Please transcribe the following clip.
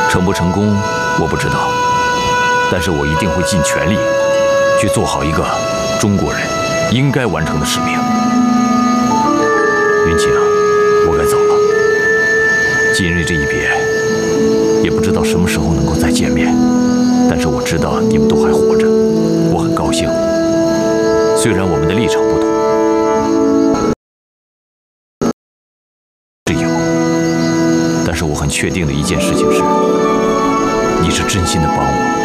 成不成功我不知道，但是我一定会尽全力去做好一个中国人应该完成的使命。云清，我该走了。今日这一别，也不知道什么时候能够再见面，但是我知道你们都还活着，我很高兴。虽然我们的立场不同。 但是我很确定的一件事情是，你是真心的帮我。